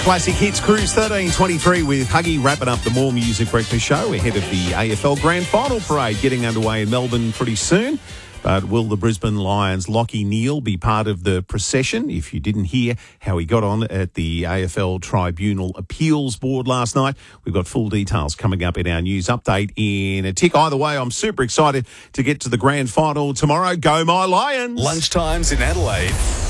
Classic Hits Cruise 1323 with Huggy wrapping up the More Music Breakfast Show ahead of the AFL Grand Final Parade getting underway in Melbourne pretty soon. But will the Brisbane Lions' Lachie Neale be part of the procession? If you didn't hear how he got on at the AFL Tribunal Appeals Board last night, we've got full details coming up in our news update in a tick. Either way, I'm super excited to get to the grand final tomorrow. Go my Lions! Lunchtimes in Adelaide.